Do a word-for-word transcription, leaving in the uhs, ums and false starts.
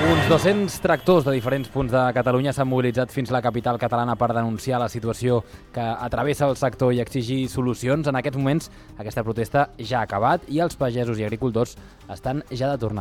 Uns dos-cents tractors de diferents punts de Catalunya s'han mobilitzat fins a la capital catalana per denunciar la situació que atravessa el sector i exigir solucions. En aquests moments aquesta protesta ja ha acabat i els pagesos i agricultors estan ja de tornada.